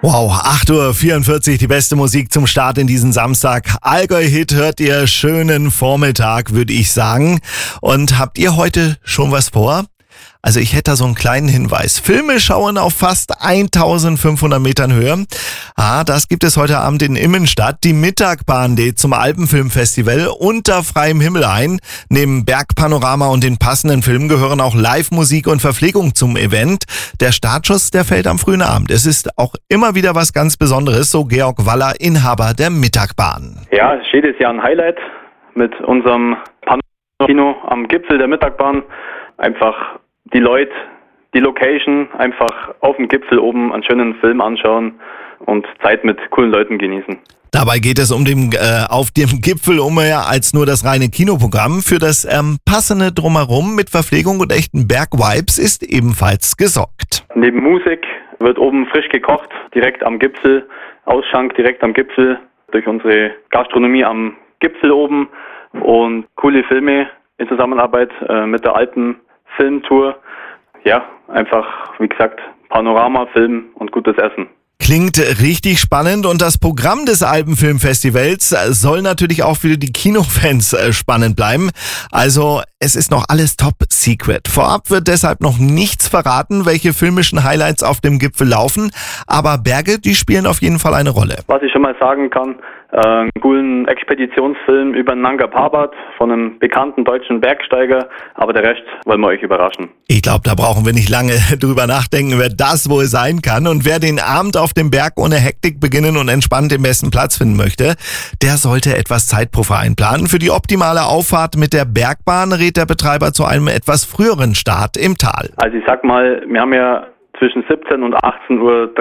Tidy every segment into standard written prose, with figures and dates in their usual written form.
Wow, 8:44 Uhr, die beste Musik zum Start in diesen Samstag. Allgäu-Hit hört ihr, schönen Vormittag, würde ich sagen. Und habt ihr heute schon was vor? Also ich hätte da so einen kleinen Hinweis. Filme schauen auf fast 1500 Metern Höhe. Das gibt es heute Abend in Immenstadt. Die Mittagbahn lädt zum Alpenfilmfestival unter freiem Himmel ein. Neben Bergpanorama und den passenden Filmen gehören auch Live-Musik und Verpflegung zum Event. Der Startschuss, der fällt am frühen Abend. Es ist auch immer wieder was ganz Besonderes, so Georg Waller, Inhaber der Mittagbahn. Ja, es ist jedes Jahr ein Highlight mit unserem Panorama-Kino am Gipfel der Mittagbahn. Einfach die Leute, die Location, einfach auf dem Gipfel oben einen schönen Film anschauen und Zeit mit coolen Leuten genießen. Dabei geht es auf dem Gipfel um mehr als nur das reine Kinoprogramm. Für das passende Drumherum mit Verpflegung und echten Bergvibes ist ebenfalls gesorgt. Neben Musik wird oben frisch gekocht, direkt am Gipfel, Ausschank direkt am Gipfel, durch unsere Gastronomie am Gipfel oben und coole Filme in Zusammenarbeit mit der Alpenfilmtour. Ja, einfach, wie gesagt, Panorama, Film und gutes Essen. Klingt richtig spannend und das Programm des Alpenfilmfestivals soll natürlich auch für die Kinofans spannend bleiben. Also es ist noch alles top secret. Vorab wird deshalb noch nichts verraten, welche filmischen Highlights auf dem Gipfel laufen. Aber Berge, die spielen auf jeden Fall eine Rolle. Was ich schon mal sagen kann, einen coolen Expeditionsfilm über den Nanga Parbat von einem bekannten deutschen Bergsteiger. Aber der Rest wollen wir euch überraschen. Ich glaube, da brauchen wir nicht lange drüber nachdenken, wer das wohl sein kann. Und wer den Abend auf dem Berg ohne Hektik beginnen und entspannt den besten Platz finden möchte, der sollte etwas Zeitpuffer einplanen. Für die optimale Auffahrt mit der Bergbahn rät der Betreiber zu einem etwas früheren Start im Tal. Also ich sag mal, wir haben ja zwischen 17 und 18:30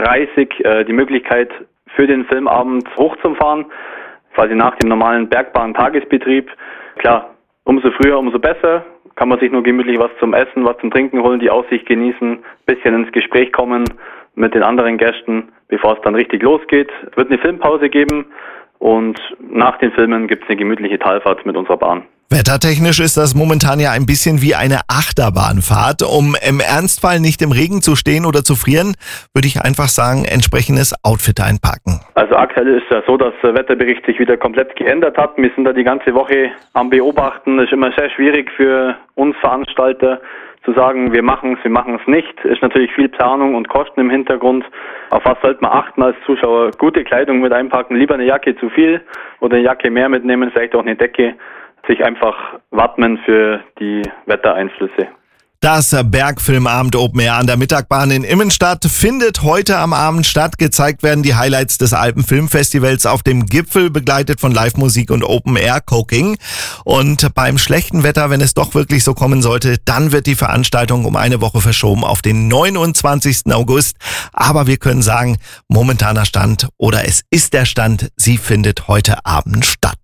Uhr die Möglichkeit, für den Filmabend hochzufahren, quasi nach dem normalen Bergbahn-Tagesbetrieb. Klar, umso früher, umso besser. Kann man sich nur gemütlich was zum Essen, was zum Trinken holen, die Aussicht genießen, bisschen ins Gespräch kommen mit den anderen Gästen, bevor es dann richtig losgeht. Es wird eine Filmpause geben und nach den Filmen gibt es eine gemütliche Talfahrt mit unserer Bahn. Wettertechnisch ist das momentan ja ein bisschen wie eine Achterbahnfahrt. Um im Ernstfall nicht im Regen zu stehen oder zu frieren, würde ich einfach sagen, entsprechendes Outfit einpacken. Also aktuell ist ja so, dass der Wetterbericht sich wieder komplett geändert hat. Wir sind da die ganze Woche am Beobachten. Es ist immer sehr schwierig für uns Veranstalter zu sagen, wir machen es nicht. Es ist natürlich viel Planung und Kosten im Hintergrund. Auf was sollte man achten als Zuschauer? Gute Kleidung mit einpacken, lieber eine Jacke zu viel oder eine Jacke mehr mitnehmen, vielleicht auch eine Decke. Sich einfach wappnen für die Wettereinflüsse. Das Bergfilmabend Open Air an der Mittagbahn in Immenstadt findet heute am Abend statt. Gezeigt werden die Highlights des Alpenfilmfestivals auf dem Gipfel, begleitet von Live-Musik und Open-Air-Cooking. Und beim schlechten Wetter, wenn es doch wirklich so kommen sollte, dann wird die Veranstaltung um eine Woche verschoben auf den 29. August. Aber wir können sagen, momentaner Stand oder es ist der Stand, sie findet heute Abend statt.